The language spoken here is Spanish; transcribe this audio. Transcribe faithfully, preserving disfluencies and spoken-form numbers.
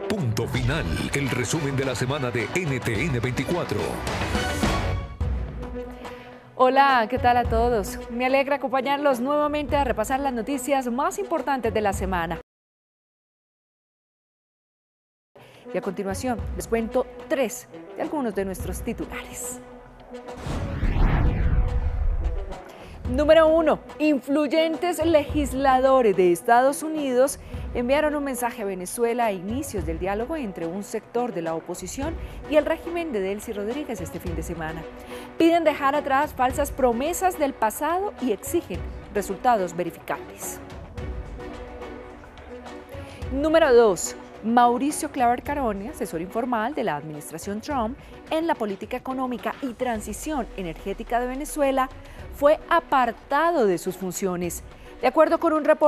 Punto Final, el resumen de la semana de N T N veinticuatro. Hola, ¿qué tal a todos? Me alegra acompañarlos nuevamente a repasar las noticias más importantes de la semana. Y a continuación les cuento tres de algunos de nuestros titulares. Número uno. Influyentes legisladores de Estados Unidos enviaron un mensaje a Venezuela a inicios del diálogo entre un sector de la oposición y el régimen de Delcy Rodríguez este fin de semana. Piden dejar atrás falsas promesas del pasado y exigen resultados verificables. Número dos. Mauricio Claver Carone, asesor informal de la administración Trump en la política económica y transición energética de Venezuela, fue apartado de sus funciones. De acuerdo con un reporte